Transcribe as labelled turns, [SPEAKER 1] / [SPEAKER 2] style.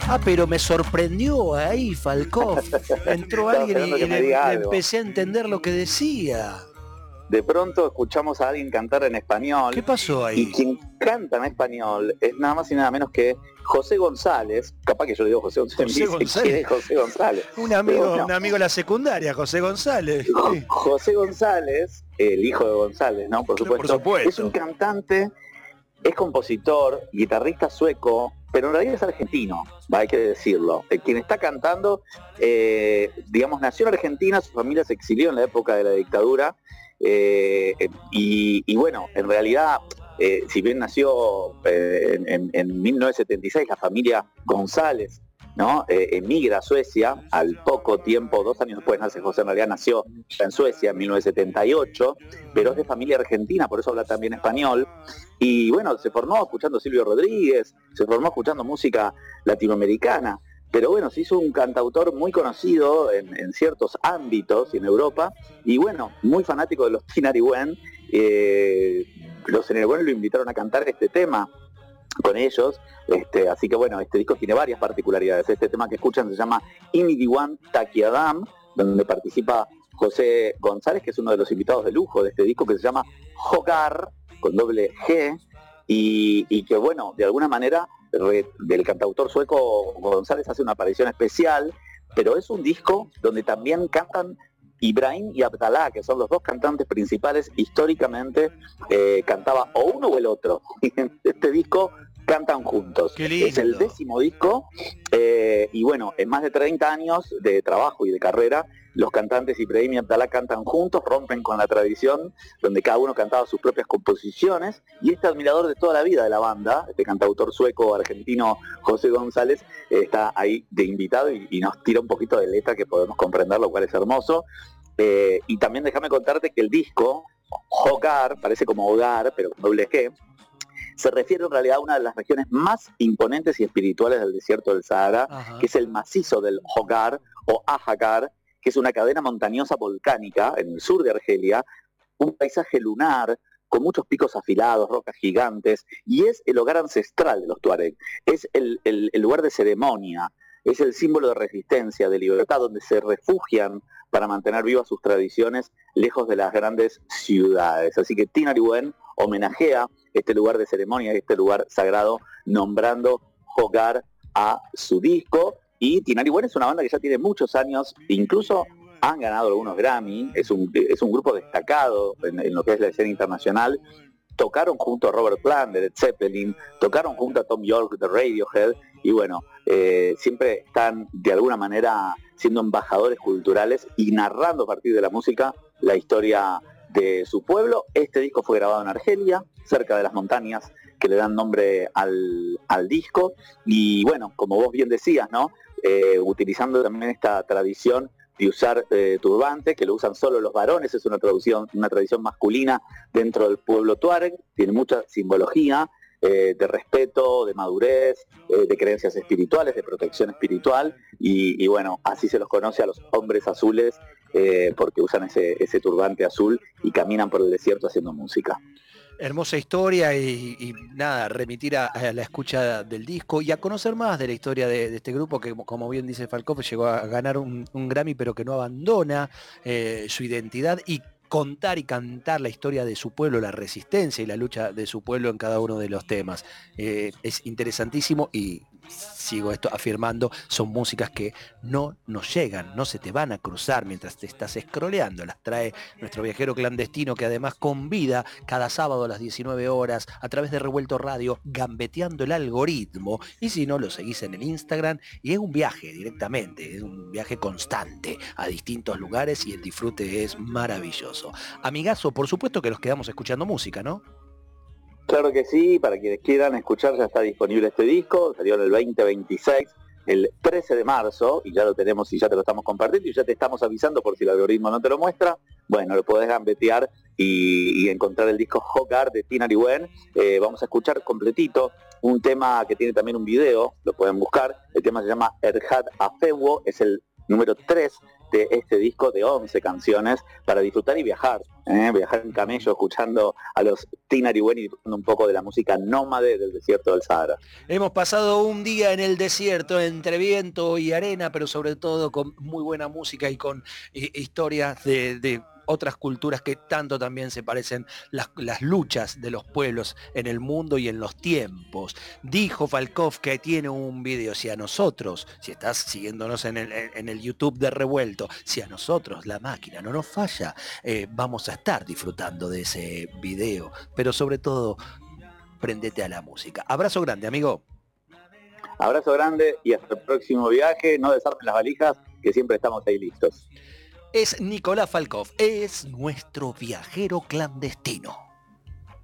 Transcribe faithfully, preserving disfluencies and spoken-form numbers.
[SPEAKER 1] Ah, pero me sorprendió ahí, Falkov. Entró alguien y, y le, le empecé a entender lo que decía.
[SPEAKER 2] De pronto escuchamos a alguien cantar en español.
[SPEAKER 1] ¿Qué pasó ahí?
[SPEAKER 2] Y quien canta en español es nada más y nada menos que José González. Capaz que yo le digo José González.
[SPEAKER 1] José González.
[SPEAKER 2] ¿Quién es José González?
[SPEAKER 1] un amigo, no. un amigo de la secundaria, José González.
[SPEAKER 2] Sí. José González, el hijo de González, ¿no? Por supuesto.
[SPEAKER 1] Por supuesto.
[SPEAKER 2] Es un cantante, es compositor, guitarrista sueco, pero en realidad es argentino, hay que decirlo. El quien está cantando, eh, digamos, nació en Argentina, su familia se exilió en la época de la dictadura. Eh, y, y bueno, en realidad, eh, si bien nació eh, en, en mil novecientos setenta y seis, la familia González, ¿no? Eh, emigra a Suecia, al poco tiempo, dos años después nace José, en realidad nació ya en Suecia en mil novecientos setenta y ocho, pero es de familia argentina, por eso habla también español. Y bueno, se formó escuchando a Silvio Rodríguez, se formó escuchando música latinoamericana. Pero bueno, se hizo un cantautor muy conocido en, en ciertos ámbitos y en Europa, y bueno, muy fanático de los Tinariwen. Eh, los Tinariwen lo invitaron a cantar este tema con ellos, este, así que bueno, este disco tiene varias particularidades. Este tema que escuchan se llama Imidiwan Takiadam, donde participa José González, que es uno de los invitados de lujo de este disco, que se llama Hogar, con doble G, y, y que bueno, de alguna manera del cantautor sueco González hace una aparición especial, pero es un disco donde también cantan Ibrahim y Abdalá, que son los dos cantantes principales. Históricamente eh, cantaba o uno o el otro, y en este disco cantan juntos. Es el décimo disco, eh, y bueno, en más de treinta años de trabajo y de carrera, los cantantes Ibrahim y Abdalá cantan juntos, rompen con la tradición, donde cada uno cantaba sus propias composiciones, y este admirador de toda la vida de la banda, este cantautor sueco-argentino José González, eh, está ahí de invitado y, y nos tira un poquito de letra que podemos comprender, lo cual es hermoso. Eh, y también déjame contarte que el disco, Hogar, parece como hogar, pero con doble G, se refiere en realidad a una de las regiones más imponentes y espirituales del desierto del Sahara, Ajá. que es el macizo del Hogar o Ahagar, que es una cadena montañosa volcánica en el sur de Argelia, un paisaje lunar con muchos picos afilados, rocas gigantes, y es el hogar ancestral de los Tuareg, es el, el, el lugar de ceremonia, es el símbolo de resistencia, de libertad, donde se refugian para mantener vivas sus tradiciones lejos de las grandes ciudades. Así que Tinariwen homenajea este lugar de ceremonia, este lugar sagrado, nombrando Hogar a su disco. Y Tinariwen es una banda que ya tiene muchos años, incluso han ganado algunos Grammy, es un, es un grupo destacado en, en lo que es la escena internacional. Tocaron junto a Robert Plant de Led Zeppelin, tocaron junto a Tom York de Radiohead, y bueno, eh, siempre están de alguna manera siendo embajadores culturales y narrando a partir de la música la historia de su pueblo. Este disco fue grabado en Argelia, cerca de las montañas que le dan nombre al, al disco, y bueno, como vos bien decías, ¿no? Eh, utilizando también esta tradición de usar eh, turbante, que lo usan solo los varones, es una tradición, una tradición masculina dentro del pueblo tuareg, tiene mucha simbología eh, de respeto, de madurez, eh, de creencias espirituales, de protección espiritual, y, y bueno, así se los conoce a los hombres azules, eh, porque usan ese, ese turbante azul y caminan por el desierto haciendo música.
[SPEAKER 1] Hermosa historia y, y nada, remitir a, a la escucha del disco y a conocer más de la historia de, de este grupo que, como bien dice Falkov, llegó a ganar un, un Grammy, pero que no abandona eh, su identidad, y contar y cantar la historia de su pueblo, la resistencia y la lucha de su pueblo en cada uno de los temas. Eh, es interesantísimo y sigo esto afirmando, son músicas que no nos llegan, no se te van a cruzar mientras te estás scrolleando, las trae nuestro viajero clandestino, que además convida cada sábado a las diecinueve horas a través de Revuelto Radio, gambeteando el algoritmo, y si no, lo seguís en el Instagram, y es un viaje directamente, es un viaje constante a distintos lugares y el disfrute es maravilloso. Amigazo, por supuesto que nos quedamos escuchando música, ¿no?
[SPEAKER 2] Claro que sí, para quienes quieran escuchar ya está disponible este disco, salió en el veinte veintiséis, el trece de marzo, y ya lo tenemos y ya te lo estamos compartiendo y ya te estamos avisando por si el algoritmo no te lo muestra. Bueno, lo podés gambetear y, y encontrar el disco Hogar de Tinariwen. Eh, vamos a escuchar completito un tema que tiene también un video, lo pueden buscar, el tema se llama Erhad Afewo, es el número tres de este disco de once canciones para disfrutar y viajar ¿eh? Viajar en camello escuchando a los Tinariwen y disfrutando un poco de la música nómade del desierto del Sahara.
[SPEAKER 1] Hemos pasado un día en el desierto entre viento y arena, pero sobre todo con muy buena música y con eh, historias de, de otras culturas que tanto también se parecen, las, las luchas de los pueblos en el mundo y en los tiempos. Dijo Falkov que tiene un video, si a nosotros, si estás siguiéndonos en el, en el YouTube de Revuelto, si a nosotros la máquina no nos falla, eh, vamos a estar disfrutando de ese video, pero sobre todo, prendete a la música. Abrazo grande, amigo.
[SPEAKER 2] Abrazo grande y hasta el próximo viaje. No desarmen las valijas, que siempre estamos ahí listos.
[SPEAKER 1] Es Nicolás Falkov, es nuestro viajero clandestino.